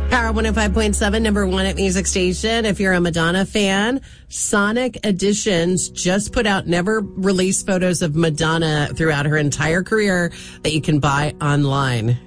Power 105.7, number one at Music Station. If you're a Madonna fan, Sonic Editions just put out never released photos of Madonna throughout her entire career that you can buy online.